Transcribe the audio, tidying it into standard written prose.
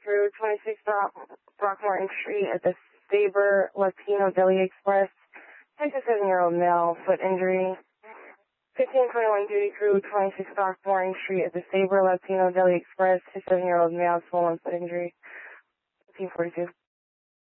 crew, 26 Throckmorton Street at the Sabre Latino Deli Express. 67-year-old male, foot injury. 1521 duty crew, 26 Throckmorton Street at the Sabre Latino Deli Express. 67-year-old male, swollen foot injury. 1542.